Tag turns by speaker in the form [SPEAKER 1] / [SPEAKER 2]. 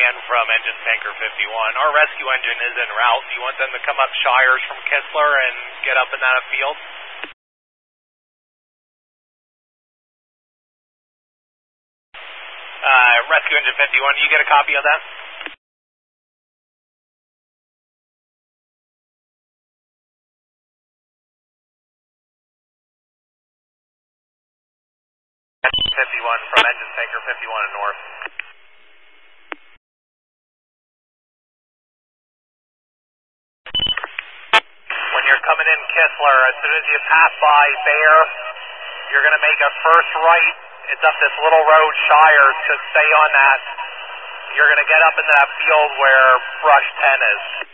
[SPEAKER 1] And from engine tanker 51. Our rescue engine is en route. Do you want them to come up Shires from Kistler and get up in that field? Rescue engine 51, do you get a copy of that? Engine 51 from engine tanker 51 and north. When you're coming in Kistler, as soon as you pass by Bear, you're going to make a first right. It's up this little road, Shires, so stay on that. You're going to get up into that field where brush 10 is.